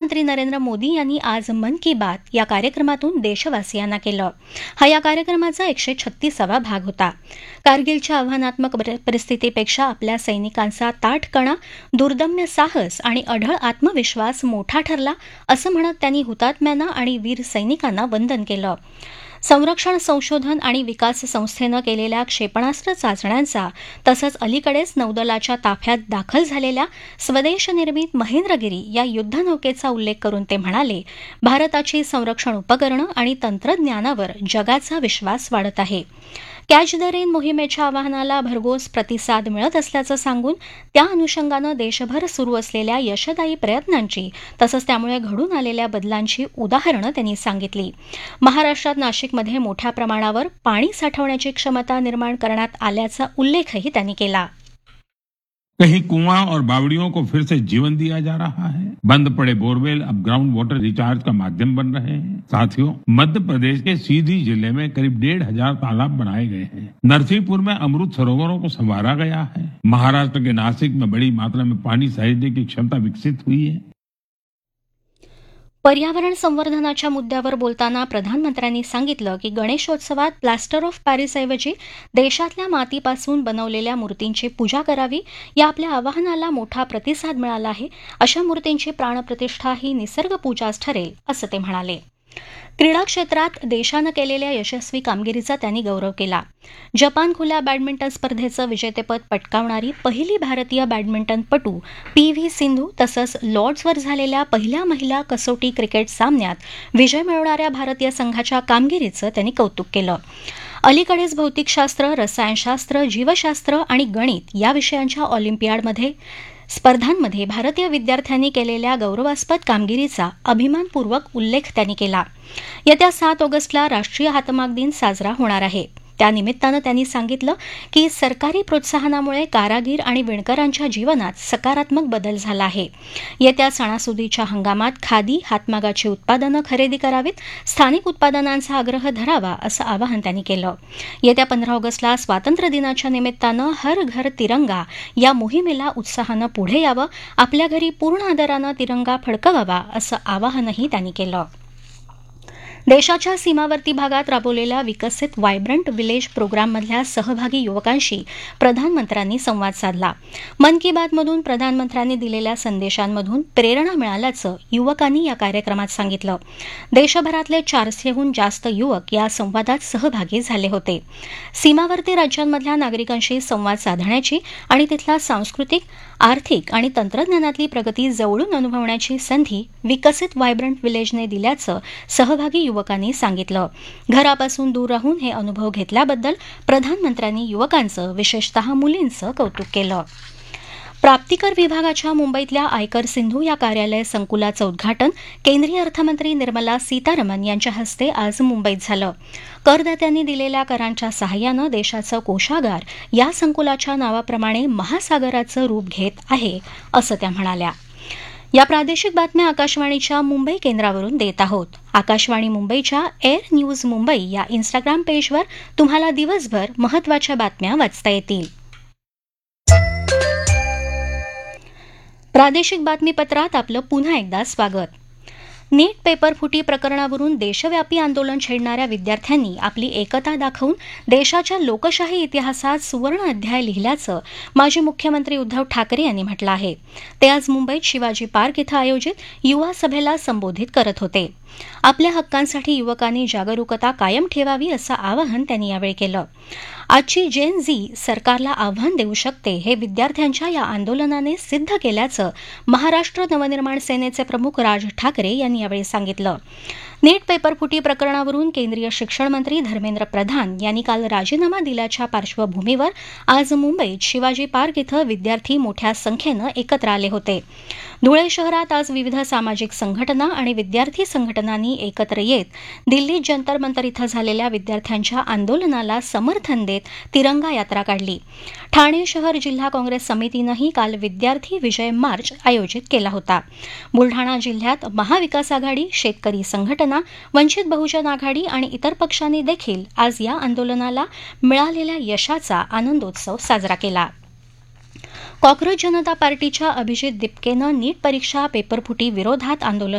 प्रधानमंत्री नरेंद्र मोदी यांनी आज मन की बात या कार्यक्रमातून देशवासियांना केलं. हा या कार्यक्रमाचा 136वा भाग होता. कारगिलच्या आव्हानात्मक परिस्थितीपेक्षा आपल्या सैनिकांचा ताठकणा, दुर्दम्य साहस आणि अढळ आत्मविश्वास मोठा ठरला असं म्हणत त्यांनी हुतात्म्यांना आणि वीर सैनिकांना वंदन केलं. संरक्षण संशोधन आणि विकास संस्थेनं केलेल्या क्षेपणास्त्र चाचण्यांचा तसंच अलीकडेच नौदलाच्या ताफ्यात दाखल झालेल्या स्वदेश निर्मित महेंद्रगिरी या युद्धनौकेचा उल्लेख करून ते म्हणाले, भारताची संरक्षण उपकरणं आणि तंत्रज्ञानावर जगाचा विश्वास वाढत आहे. कॅच द रेन मोहिमेच्या आवाहनाला भरघोस प्रतिसाद मिळत असल्याचं सांगून त्या अनुषंगानं देशभर सुरू असलेल्या यशदायी प्रयत्नांची तसंच त्यामुळे घडून आलेल्या बदलांची उदाहरणं त्यांनी सांगितली. महाराष्ट्रात नाशिकमध्ये मोठ्या प्रमाणावर पाणी साठवण्याची क्षमता निर्माण करण्यात आल्याचा उल्लेखही त्यांनी केला. कहीं कुआं और बावड़ियों को फिर से जीवन दिया जा रहा है. बंद पड़े बोरवेल अब ग्राउंड वाटर रिचार्ज का माध्यम बन रहे हैं. साथियों, मध्य प्रदेश के सीधी जिले में करीब 1,500 तालाब बनाए गए हैं. नरसिंहपुर में अमृत सरोवरों को संवारा गया है. महाराष्ट्र के नासिक में बड़ी मात्रा में पानी सहेजने की क्षमता विकसित हुई है. पर्यावरण संवर्धनाच्या मुद्द्यावर बोलताना प्रधानमंत्र्यांनी सांगितलं की गणेशोत्सवात प्लास्टर ऑफ पॅरिसऐवजी देशातल्या मातीपासून बनवलेल्या मूर्तींची पूजा करावी या आपल्या आवाहनाला मोठा प्रतिसाद मिळाला आहे. अशा मूर्तींची प्राणप्रतिष्ठा ही निसर्गपूजाच ठरेल असं ते म्हणाले. क्रीडा क्षेत्रात देशानं केलेल्या यशस्वी कामगिरीचा त्यांनी गौरव केला. जपान खुल्या बॅडमिंटन स्पर्धेचं विजेतेपद पटकावणारी पहिली भारतीय बॅडमिंटनपटू PV सिंधू तसंच लॉर्ड्सवर झालेल्या पहिल्या महिला कसोटी क्रिकेट सामन्यात विजय मिळवणाऱ्या भारतीय संघाच्या कामगिरीचं त्यांनी कौतुक केलं. अलीकडेच भौतिकशास्त्र, रसायनशास्त्र, जीवशास्त्र आणि गणित या विषयांच्या ऑलिम्पियाडमध्ये स्पर्धांमध्ये भारतीय विद्यार्थ्यांनी केलेल्या गौरवास्पद कामगिरीचा अभिमानपूर्वक उल्लेख त्यांनी केला. येत्या 7 ऑगस्टला राष्ट्रीय हातमाग दिन साजरा होणार आहे. त्यानिमित्तानं त्यांनी सांगितलं की सरकारी प्रोत्साहनामुळे कारागीर आणि विणकरांच्या जीवनात सकारात्मक बदल झाला आहे. येत्या सणासुदीच्या हंगामात खादी, हातमागाची उत्पादनं खरेदी करावीत, स्थानिक उत्पादनांचा आग्रह धरावा असं आवाहन त्यांनी केलं. येत्या 15 ऑगस्टला स्वातंत्र्य दिनाच्या निमित्तानं हर घर तिरंगा या मोहिमेला उत्साहानं पुढे यावं, आपल्या घरी पूर्ण आदरानं तिरंगा फडकवावा असं आवाहनही त्यांनी केलं. देशाच्या सीमावर्ती भागात राबवलेल्या विकसित व्हायब्रंट विलेज प्रोग्राममधल्या सहभागी युवकांशी प्रधानमंत्र्यांनी संवाद साधला. मन की बातमधून प्रधानमंत्र्यांनी दिलेल्या संदेशांमधून प्रेरणा मिळाल्याचं युवकांनी या कार्यक्रमात सांगितलं. देशभरातले 400हून जास्त युवक या संवादात सहभागी झाले होते. सीमावर्ती राज्यांमधल्या नागरिकांशी संवाद साधण्याची आणि तिथला सांस्कृतिक, आर्थिक आणि तंत्रज्ञानातली प्रगती जवळून अनुभवण्याची संधी विकसित व्हायब्रंट विलेजने दिल्याचं सहभागी युवकांनी सांगितलं. घरापासून दूर राहून हे अनुभव घेतल्याबद्दल प्रधानमंत्र्यांनी युवकांचं, विशेषतः मुलींचं कौतुक केलं. प्राप्तिकर विभागाच्या मुंबईतल्या आयकर सिंधू या कार्यालय संकुलाचं उद्घाटन केंद्रीय अर्थमंत्री निर्मला सीतारामन यांच्या हस्ते आज मुंबईत झालं. करदात्यांनी दिलेल्या करांच्या सहाय्यानं देशाचं कोषागार या संकुलाच्या नावाप्रमाणे महासागराचं रूप घेत आहे असं त्या म्हणाल्या. या प्रादेशिक बातम्या आकाशवाणीच्या मुंबई केंद्रावरून देत आहोत. आकाशवाणी मुंबईच्या एअर न्यूज मुंबई या इन्स्टाग्राम पेजवर तुम्हाला दिवसभर महत्त्वाच्या बातम्या वाचता येतील. प्रादेशिक बातमीपत्रात आपलं पुन्हा एकदा स्वागत. नीट पेपरफुटी प्रकरणावरून देशव्यापी आंदोलन छेडणाऱ्या विद्यार्थ्यांनी आपली एकता दाखवून देशाच्या लोकशाही इतिहासात सुवर्ण अध्याय लिहिल्याचं माजी मुख्यमंत्री उद्धव ठाकरे यांनी म्हटलं आहे. ते आज मुंबईत शिवाजी पार्क इथं आयोजित युवा सभेला संबोधित करत होते. आपल्या हक्कांसाठी युवकांनी जागरूकता कायम ठेवावी असं आवाहन त्यांनी यावेळी केलं. आजची जेन झी सरकारला आव्हान देऊ शकते हे विद्यार्थ्यांच्या या आंदोलनाने सिद्ध केल्याचं महाराष्ट्र नवनिर्माण सेनेचे प्रमुख राज ठाकरे यांनी यावेळी सांगितलं. नीट पेपरफुटी प्रकरणावरून केंद्रीय शिक्षण मंत्री धर्मेंद्र प्रधान यांनी काल राजीनामा दिल्याच्या पार्श्वभूमीवर आज मुंबईत शिवाजी पार्क इथं विद्यार्थी मोठ्या संख्येनं एकत्र आले होते. धुळे शहरात आज विविध सामाजिक संघटना आणि विद्यार्थी संघटनांनी एकत्र येत दिल्लीत जंतर मंतर इथं झालेल्या विद्यार्थ्यांच्या आंदोलनाला समर्थन देत तिरंगा यात्रा काढली. ठाणे शहर जिल्हा काँग्रेस समितीनंही काल विद्यार्थी विजय मार्च आयोजित केला होता. बुलढाणा जिल्ह्यात महाविकास आघाडी, शेतकरी संघटना, वंचित बहुजन आघाडी आणि इतर पक्षांनी देखील आज या आंदोलनाला मिळालेल्या यशाचा आनंदोत्सव साजरा केला. कॉक्रोच जनता पार्टीच्या अभिजित दिपकेनं नीट परीक्षा पेपरफुटी विरोधात आंदोलन